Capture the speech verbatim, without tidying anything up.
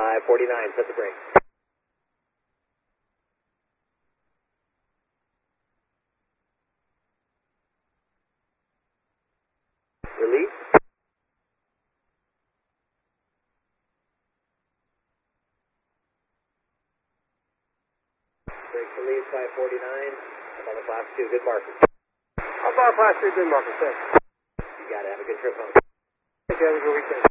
five forty-nine, set the brake. Release. Brake release, five forty-nine. Up on the class two, good marker. Up on class two, good marker, thanks. You got it, have a good trip home. Thank you, have a good weekend.